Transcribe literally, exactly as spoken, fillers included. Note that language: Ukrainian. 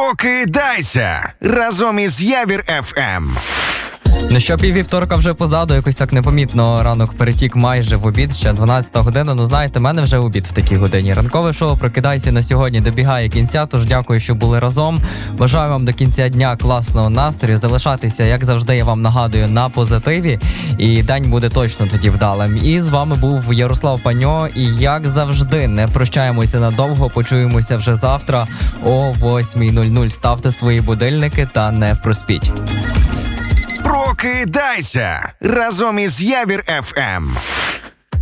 Прокидайся разом із Явір еф ем. Ну що, піввівторка вже позаду, якось так непомітно ранок перетік майже в обід, ще дванадцята година. Ну знаєте, в мене вже обід в такій годині. Ранкове шоу «Прокидайся» на сьогодні добігає кінця, тож дякую, що були разом. Бажаю вам до кінця дня класного настрою, залишатися, як завжди, я вам нагадую, на позитиві. І день буде точно тоді вдалим. І з вами був Ярослав Паньо. І як завжди, не прощаємося надовго, почуємося вже завтра о восьмій нуль нуль. Ставте свої будильники та не проспіть. Прокидайся разом із Явір еф ем.